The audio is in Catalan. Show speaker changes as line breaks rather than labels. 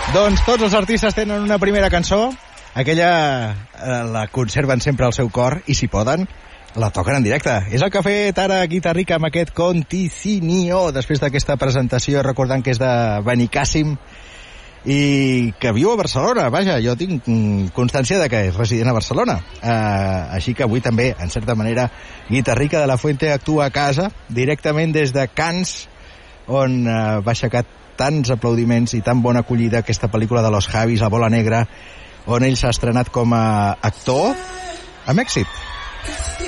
Doncs tots els artistes tenen una primera cançó, aquella la conserven sempre al seu cor i si poden la toquen en directe. És el que ha fet ara Guitarrica amb aquest Conticinio després d'aquesta presentació, recordant que és de Benicàssim i que viu a Barcelona. Vaja, jo tinc constància de que és resident a Barcelona, així que avui també, en certa manera, Guitarrica de la Fuente actua a casa, directament des de Cannes, on va aixecar tants aplaudiments i tan bona acollida aquesta pel·lícula de Los Javis, La bola negra, on ell s'ha estrenat com a actor amb èxit.